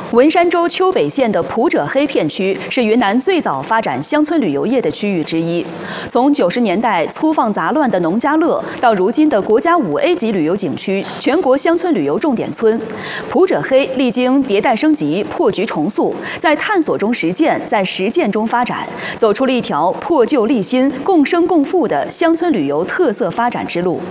文山州丘北县的普者黑片区是云南最早发展乡村旅游业的区域之一。从90年代粗放杂乱的农家乐，到如今的国家5A 级旅游景区、全国乡村旅游重点村，普者黑历经迭代升级、破局重塑，在探索中实践，在实践中发展，走出了一条破旧立新、共生共富的乡村旅游特色发展之路。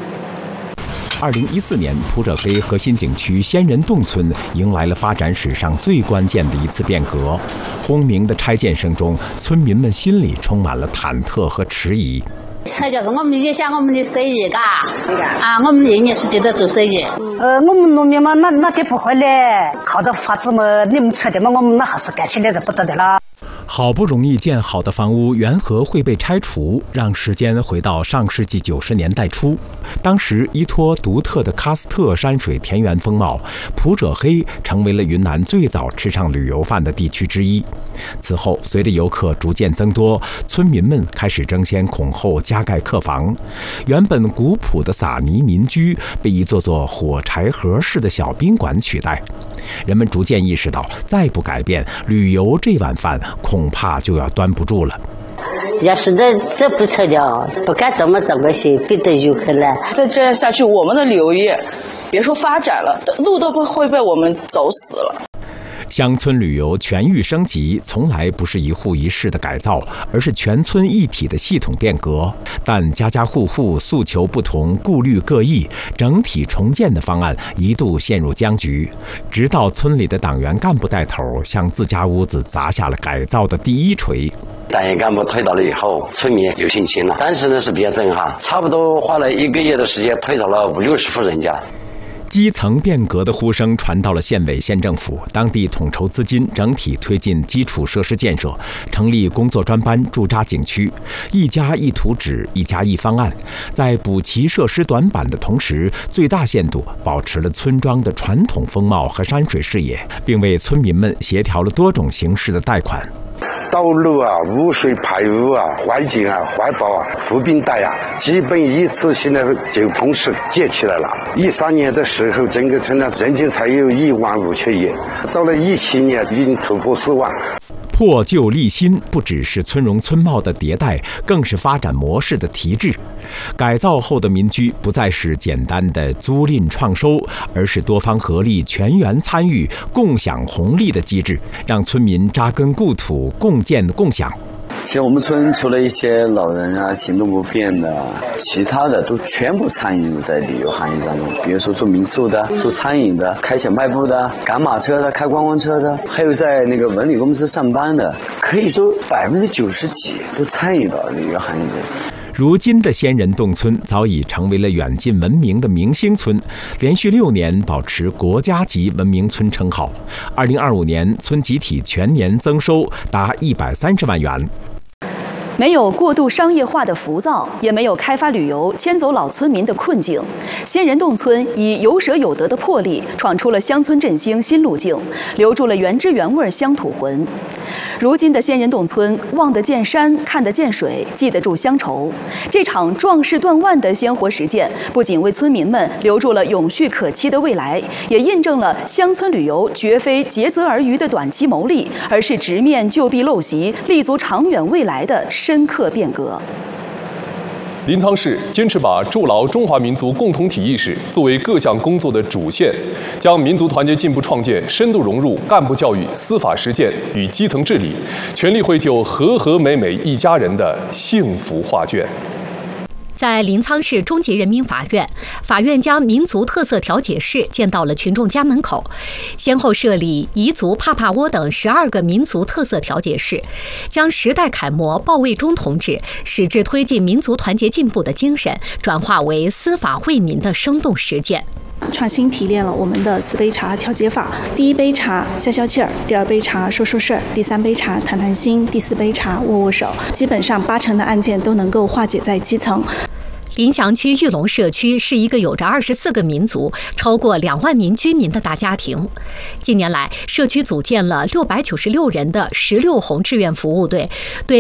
2014年，普者黑核心景区仙人洞村迎来了发展史上最关键的一次变革。轰鸣的拆建声中，村民们心里充满了忐忑和迟疑。 这就是我们影响我们的生意，嘎啊，我们营业是觉得做生意。 我们农民嘛，那天不会嘞，靠着法子嘛，你们扯的嘛，我们那还是干起来是不得的啦。 好不容易建好的房屋缘何会被拆除？让时间回到上世纪90年代初，当时依托独特的喀斯特山水田园风貌，普者黑成为了云南最早吃上旅游饭的地区之一。此后，随着游客逐渐增多，村民们开始争先恐后加盖客房，原本古朴的撒泥民居被一座座火柴盒式的小宾馆取代。人们逐渐意识到，再不改变，旅游这碗饭恐怕就要端不住了。 要是这不撤掉，不敢这么做个些，别的游客来。 再这样下去，我们的旅游业别说发展了，路都会被我们走死了。 乡村旅游全域升级，从来不是一户一室的改造，而是全村一体的系统变革。但家家户户诉求不同，顾虑各异，整体重建的方案一度陷入僵局。直到村里的党员干部带头，向自家屋子砸下了改造的第一锤。 党员干部推倒了以后，村民有信心了。当时呢是比较震撼，差不多花了1个月的时间，推倒了50-60户人家。 基层变革的呼声传到了县委县政府，当地统筹资金，整体推进基础设施建设，成立工作专班驻扎景区，一家一图纸，一家一方案，在补齐设施短板的同时，最大限度保持了村庄的传统风貌和山水视野，并为村民们协调了多种形式的贷款。 道路啊、污水排污啊、环境啊、环保啊、扶贫贷啊，基本一次性的就同时建起来了。13年的时候，整个村呢人均才有15000亿，到了17年已经突破4万。 破旧立新不只是村容村貌的迭代，更是发展模式的提质。改造后的民居不再是简单的租赁创收，而是多方合力、全员参与、共享红利的机制，让村民扎根故土，共建共享。 其实我们村除了一些老人啊、行动不便的，其他的都全部参与在旅游行业当中。比如说做民宿的、做餐饮的、开小卖部的、赶马车的、开观光车的，还有在那个文旅公司上班的，可以说90%几都参与到旅游行业里。 如今的仙人洞村早已成为了远近闻名的明星村，连续6年保持国家级文明村称号。2025年，村集体全年增收达130万元。 没有过度商业化的浮躁，也没有开发旅游迁走老村民的困境。仙人洞村以有舍有得的魄力，闯出了乡村振兴新路径，留住了原汁原味乡土魂。如今的仙人洞村，望得见山，看得见水，记得住乡愁。这场壮士断腕的鲜活实践，不仅为村民们留住了永续可期的未来，也印证了乡村旅游绝非竭泽而渔的短期牟利，而是直面旧弊陋习、立足长远未来的深刻变革。 临沧市坚持把筑牢中华民族共同体意识作为各项工作的主线，将民族团结进步创建深度融入干部教育、司法实践与基层治理，全力绘就和和美美一家人的幸福画卷。 在临沧市中级人民法院，法院将民族特色调解室建到了群众家门口，先后设立彝族、帕帕窝等12个民族特色调解室，将时代楷模鲍卫忠同志矢志推进民族团结进步的精神，转化为司法惠民的生动实践。 创新提炼了我们的4杯茶调解法：第1杯茶消消气儿，第2杯茶说说事儿，第3杯茶谈谈心，第4杯茶握握手。基本上80%的案件都能够化解在基层。 临祥区玉龙社区是一个有着24个民族、超过2万名居民的大家庭。近年来，社区组建了696人的16红志愿服务队，对